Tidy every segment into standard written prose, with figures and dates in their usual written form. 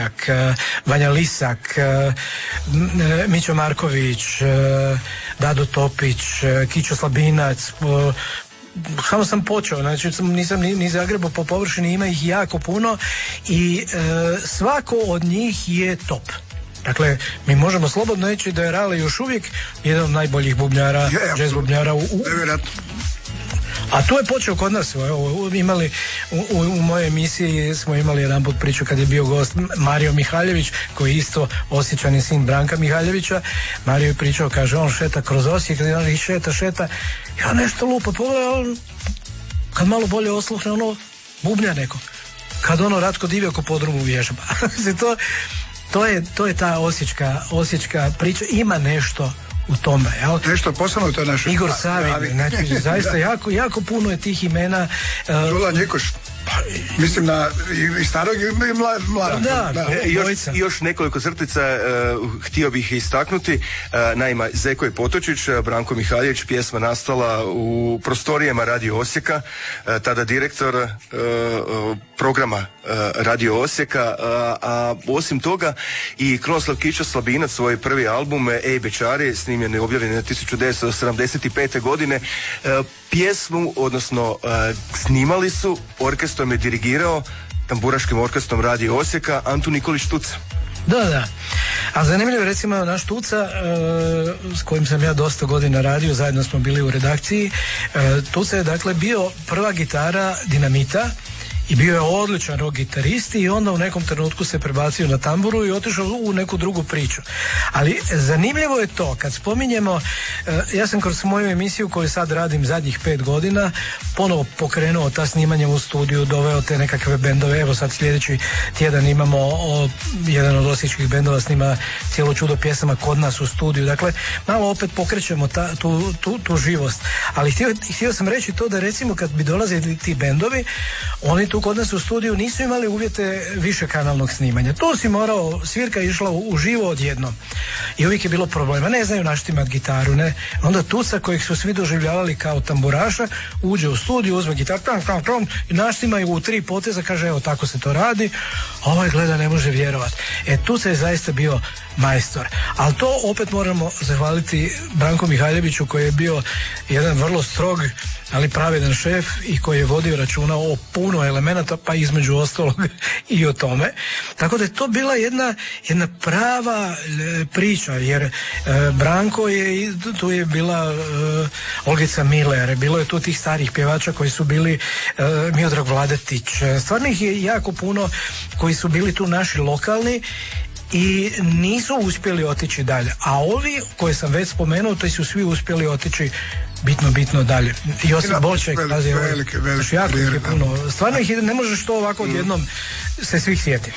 Poljak, Vanja Lisak, Mićo Marković, Dado Topić, Kićo Slabinac, samo sam počeo, znači nisam ni zagrebao po površini, ima ih jako puno i svako od njih je top. Dakle, mi možemo slobodno reći da je Rale još uvijek jedan od najboljih bubnjara, jazz bubnjara a tu je počeo kod nas. Imali u mojoj emisiji smo imali jedan put priču kad je bio gost Mario Mihaljević, koji je isto Osječanin sin Branka Mihaljevića. Mario je pričao, kaže, on šeta kroz Osijek, on šeta, ja nešto lupa pogledaj, kad malo bolje osluhne, bubnja neko, kad Ratko Divjak u podrumu vježba. To je ta osječka priča, ima nešto u tome, jel? Nešto posebno to je naše. Igor Savin, znači zaista jako puno je tih imena. Đula Njekuš. Mislim na i starog i mladog. Da. Još nekoliko crtica htio bih istaknuti. Naime, Zeko Potočić, Branko Mihaljević, pjesma nastala u prostorijama Radio Osijeka, tada direktor programa Radio Osijeka, a osim toga i Krunoslav Kićo Slabinac, svoj prvi album Ej Bečari, snimljen i objavljen 1975. godine, pjesmu, odnosno snimali su, orkestrom je dirigirao, tamburaškim orkestrom Radio Osijeka, Antun Nikolić Tuca. Da. A zanimljivo, recimo, naš Tuca, s kojim sam ja dosta godina radio, zajedno smo bili u redakciji, Tuca je dakle bio prva gitara Dinamita i bio je odličan rock gitarist i onda u nekom trenutku se prebacio na tamburu i otišao u neku drugu priču. Ali zanimljivo je to, kad spominjemo, ja sam kroz moju emisiju koju sad radim zadnjih 5 godina ponovo pokrenuo ta snimanja u studiju, doveo te nekakve bendove, evo sad sljedeći tjedan imamo jedan od osječkih bendova snima cijelo čudo pjesama kod nas u studiju, dakle malo opet pokrećemo tu živost. Ali htio sam reći to da recimo kad bi dolazili ti bendovi, oni tu kod nas u studiju nisu imali uvjete višekanalnog snimanja. To si morao, svirka je išla u živo odjednom. I uvijek je bilo problema. Ne znaju naštimat gitaru, ne. Onda Tuca, kojeg su svi doživljavali kao tamburaša, uđe u studiju, uzme gitaru, i naštima ju u 3 poteza, kaže, evo tako se to radi. Ovaj gleda, ne može vjerovati. Tuca je zaista bio majstor. Ali to opet moramo zahvaliti Branku Mihaljeviću, koji je bio jedan vrlo strog, ali pravedan šef i koji je vodio računa o puno elemenata, pa između ostalog i o tome. Tako da je to bila jedna prava priča, jer Branko je, tu je bila Olgica Miller, bilo je tu tih starih pjevača koji su bili Miodrag Vladetić, stvarno ih je jako puno koji su bili tu naši lokalni i nisu uspjeli otići dalje. A ovi koje sam već spomenuo, to su svi uspjeli otići bitno dalje. Josip Bolček, velike jako je puno. Stvarno ih ne možeš to ovako odjednom se svih sjetiti.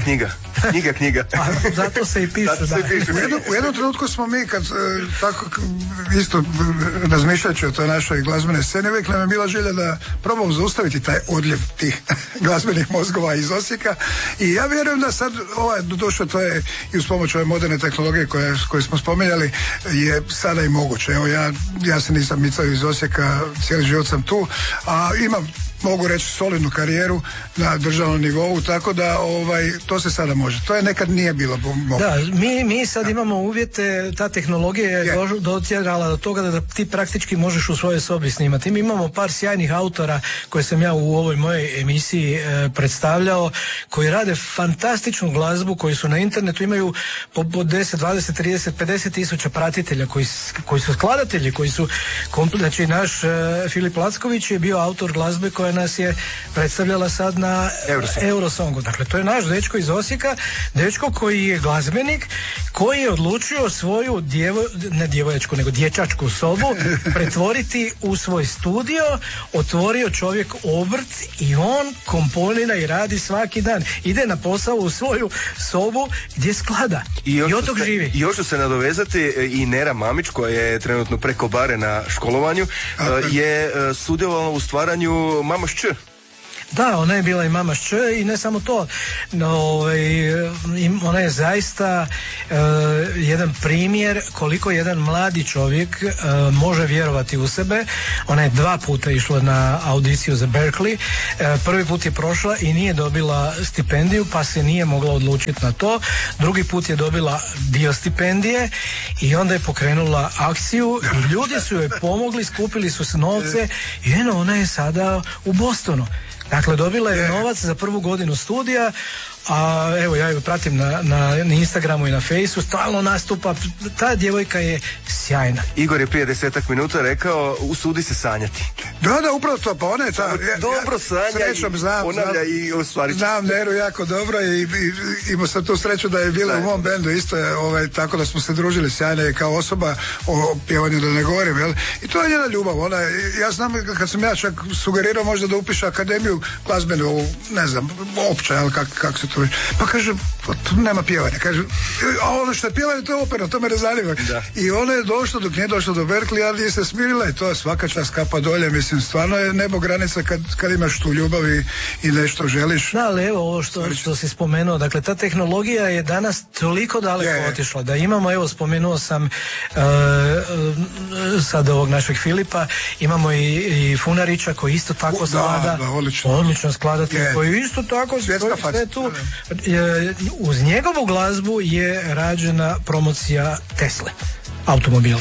Knjiga. A zato se i pišu. U jednom trenutku smo mi, kad tako isto razmišljajući o toj našoj glazbene sceni, uvijek nam je bila želja da probamo zaustaviti taj odljev tih glazbenih mozgova iz Osijeka, i ja vjerujem da sad došlo, to je i uz pomoć ove moderne tehnologije koje smo spominjali, je sada i moguće. Evo ja se nisam micao iz Osijeka, cijeli život sam tu, a imam, mogu reći, solidnu karijeru na državnom nivou, tako da to se sada može. To je nekad nije bilo moguće. Da, mi sad imamo uvjete, ta tehnologija je dotjerala do toga da ti praktički možeš u svojoj sobi snimati. Mi imamo par sjajnih autora koje sam ja u ovoj mojoj emisiji predstavljao, koji rade fantastičnu glazbu, koji su na internetu, imaju po 10, 20, 30, 50 tisuća pratitelja, koji su skladatelji, koji su znači naš Filip Lacković je bio autor glazbe koja nas je predstavljala sad na Eurosongu. Dakle, to je naš dečko iz Osijeka, dečko koji je glazbenik, koji je odlučio svoju ne djevojačku, nego dječačku sobu pretvoriti u svoj studio, otvorio čovjek obrt i on komponira i radi svaki dan. Ide na posao u svoju sobu gdje sklada. I od tog živi. I još ću se nadovezati, i Nera Mamić, koja je trenutno preko bare na školovanju, je sudjelovala u stvaranju Mamo Šč. Da, ona je bila i mama Šč i ne samo to. Ona je zaista jedan primjer koliko jedan mladi čovjek može vjerovati u sebe. Ona je 2 puta išla na audiciju za Berkeley. Prvi put je prošla i nije dobila stipendiju, pa se nije mogla odlučiti na to. Drugi put je dobila dio stipendije i onda je pokrenula akciju i ljudi su joj pomogli, skupili su se novce i ona je sada u Bostonu. Dakle, dobila je novac za prvu godinu studija, a evo ja ju pratim na Instagramu i na Fejsu, stalno nastupa, ta djevojka je sjajna. Igor je prije 10 minuta rekao, usudi se sanjati. Da, upravo to, pa ona je ta... Dobro sanja i ponavlja i ostvari. Znam Neru jako dobro i imao sam tu sreću da je bila u mom bendu isto, tako da smo se družili, sjajna je kao osoba, o pjevanju da ne govorim, jel? I to je njena ljubav, ja znam kad sam ja čak sugerirao možda da upiše akademiju glazbenu, ne znam, opća, jel, kako se to već, pa kaže, tu nema pjevanja, kaže, a ono što je pjevanje, to je operno, to me ne zanima. I ona je došla, dok nije došla do Berkeley, ali nije se smirila i to je svaka čast kapa dolje, mislim, stvarno je nebo granica kad imaš tu ljubav i nešto želiš. Da, ali evo ovo što si spomenuo, dakle ta tehnologija je danas toliko daleko otišla da imamo, evo spomenuo sam sad ovog našeg Filipa, imamo i Funarića koji isto tako sklada, odlično skladatelj, koji isto tako sve tu, uz njegovu glazbu je rađena promocija Tesle automobila.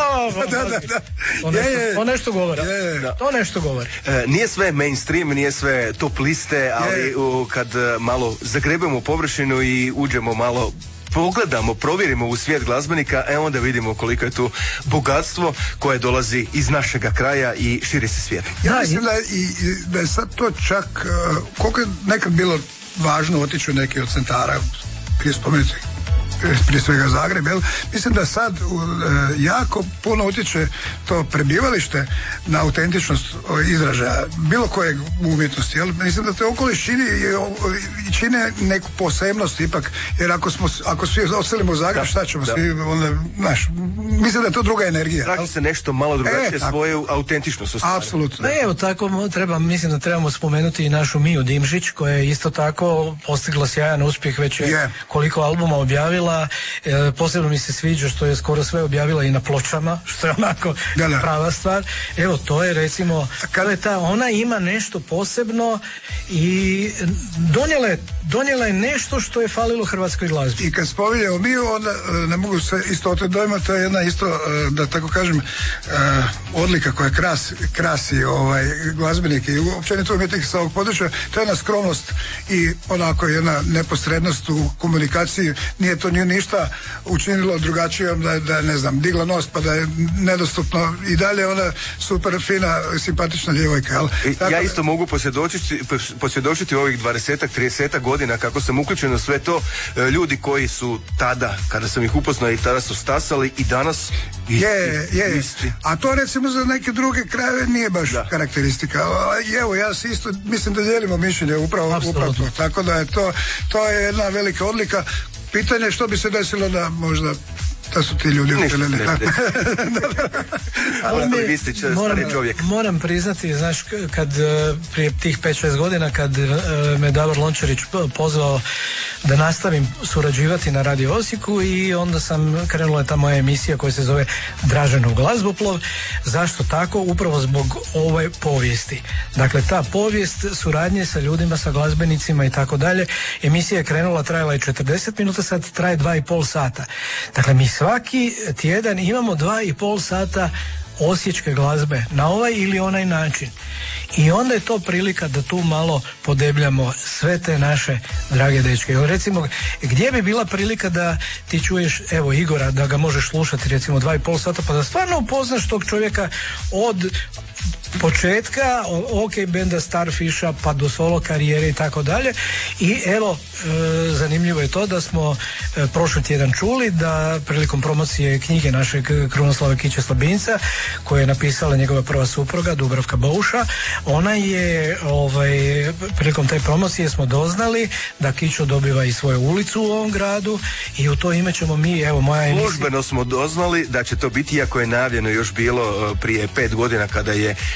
To nešto govori. To nešto govori. Nije sve mainstream, nije sve top liste, ali kad malo zagrebemo površinu i uđemo malo, pogledamo, provjerimo u svijet glazbenika, onda vidimo koliko je tu bogatstvo koje dolazi iz našega kraja i širi se svijet. Ja mislim da je sad to čak, koliko je nekad bilo važno otići u neki od centara, prije svega Zagreb, jel? Mislim da sad jako puno utječe to prebivalište na autentičnost izražaja bilo kojeg umjetnosti, jel? Mislim da te okoliš čine neku posebnost ipak, jer ako svi odselimo u Zagreb, šta ćemo svi, onda, mislim da je to druga energija. Traži se nešto malo drugačije, svoju autentičnost. Apsolutno. Evo tako mislim da trebamo spomenuti i našu Miju Dimžić, koja je isto tako postigla sjajan uspjeh, već je koliko albuma objavila. Posebno mi se sviđa što je skoro sve objavila i na pločama, što je onako prava stvar. Evo, to je recimo, ona ima nešto posebno i donijela je nešto što je falilo hrvatskoj glazbi. I kad spominjamo Miju, onda ne mogu se isto od dojma, to je jedna isto, da tako kažem, odlika koja krasi glazbenike i općenito umjetnike sa ovog područja, to je jedna skromnost i onako jedna neposrednost u komunikaciji. Nije to ništa učinilo drugačijom, da ne znam, digla nos pa da je nedostupno i dalje ona super fina, simpatična djevojka. Ja isto mogu posvjedočiti ovih 20-30 godina kako sam uključen u sve to, ljudi koji su tada, kada sam ih upoznao i tada su stasali i danas isti. A to recimo za neke druge krajeve nije baš karakteristika. Evo, ja se isto mislim da dijelimo mišljenje upravo to. Tako da je to je jedna velika odlika. Pitanje je što bi se desilo da možda da su ti ljudi uključeni. Moram priznati, znaš, kad prije tih 5-6 godina kad me Davor Lončarić pozvao da nastavim surađivati na Radio Osijeku i onda krenula je ta moja emisija koja se zove Draženov glazboplov. Zašto tako? Upravo zbog ove povijesti. Dakle, ta povijest suradnje sa ljudima, sa glazbenicima i tako dalje. Emisija je krenula, trajala je 40 minuta, sad traje 2,5 sata. Dakle, mi svaki tjedan imamo 2,5 sata osječke glazbe na ovaj ili onaj način. I onda je to prilika da tu malo podebljamo sve te naše drage dečke. Recimo, gdje bi bila prilika da ti čuješ, evo, Igora, da ga možeš slušati recimo 2,5 sata pa da stvarno upoznaš tog čovjeka od početka OK benda Starfisha pa do solo karijere i tako dalje. I evo, zanimljivo je to da smo prošli tjedan čuli da prilikom promocije knjige našeg Krunoslava Kiće Slabinca, koje je napisala njegova prva supruga Dubravka Bouša, ona je prilikom te promocije smo doznali da Kićo dobiva i svoju ulicu u ovom gradu i u to ime ćemo mi, evo, moja emisija. Službeno smo doznali da će to biti, iako je najavljeno još bilo prije 5 godina kada je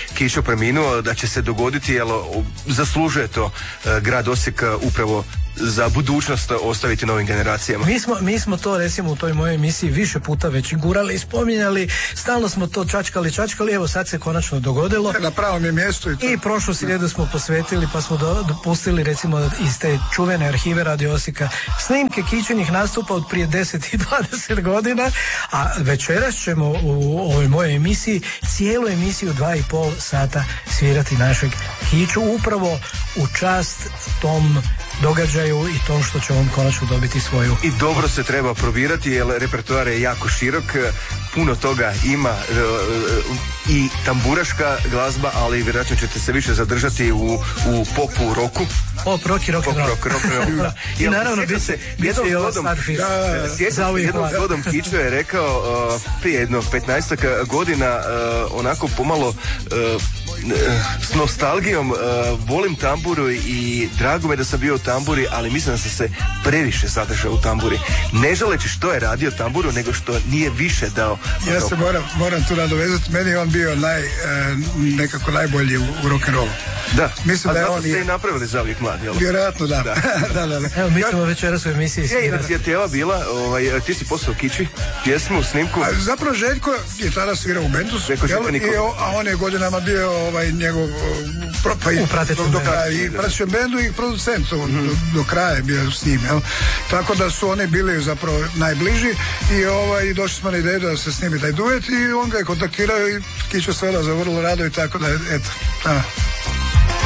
Kićo preminuo, da će se dogoditi, jer zaslužuje to grad Osijek upravo za budućnost ostaviti novim generacijama. Mi smo to recimo u toj mojoj emisiji više puta već gurali i spominjali, stalno smo to čačkali, evo sad se konačno dogodilo. Na pravom je mjestu i prošlu srijedu smo posvetili, pa smo dopustili recimo iz te čuvene arhive Radio Osijeka snimke Kićinih nastupa od prije 10 i 20 godina, a večeras ćemo u ovoj mojoj emisiji cijelu emisiju 2,5 sata svirati našeg Kiću upravo u čast tom događaju i tom što će on konačno dobiti svoju. I dobro se treba probirati jer repertoar je jako širok, puno toga ima i tamburaška glazba, ali vjerojatno ćete se više zadržati u popu, roku. Pop, rock. I naravno biti i ova Starfish. Jednom zgodom Kićo je rekao prije jedno 15 godina onako pomalo s nostalgijom, volim tamburu i drago me da sam bio u tamburi, ali mislim da sam se previše zadržao u tamburi. Ne želeći što je radio tamburu, nego što nije više dao. Ja se moram tu nadovezati, meni je on bio nekako najbolji u rock'n'rollu. Da, mislim da je on ste i napravili za uvijek mlad, jel? Vjerojatno da. Da. Evo, mi ćemo večeras u emisiji svirati. Inicijativa bila, ti si poslao Kići pjesmu, snimku. Zapravo Željko je tada svirao u bendu, a on je godinama bio njegov u pratećem bendu i producent do kraja je bio s njim, jel? Tako da su oni bili zapravo najbliži i došli smo na ideju da se snimi taj duet i on ga je kontaktirao i Kićo se odazvao vrlo rado i tako da eto.